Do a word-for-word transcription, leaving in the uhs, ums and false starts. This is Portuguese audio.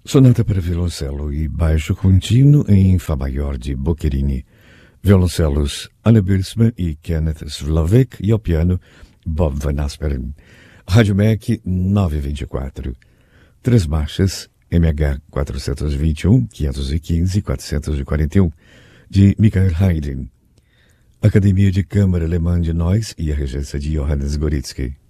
Sonata para violoncelo e baixo contínuo em Fá maior de Boccherini. Violoncelos Anna Birsma e Kenneth Slavek e ao piano Bob Van Asperen. Rádio M E C novecentos e vinte e quatro. Três marchas M H quatrocentos e vinte e um, quinhentos e quinze e quatrocentos e quarenta e um de Michael Haydn. Academia de Câmara Alemã de Neuss e a regência de Johannes Gorizky.